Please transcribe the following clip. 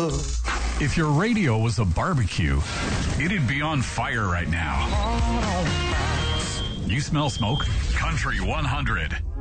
If your radio was a barbecue, it'd be on fire right now. You smell smoke? Country 100.